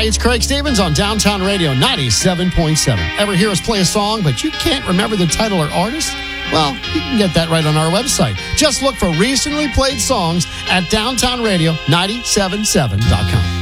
Hi, it's Craig Stevens on Downtown Radio 97.7. Ever hear us play a song, but you can't remember the title or artist? Well, you can get that right on our website. Just look for recently played songs at downtownradio977.com.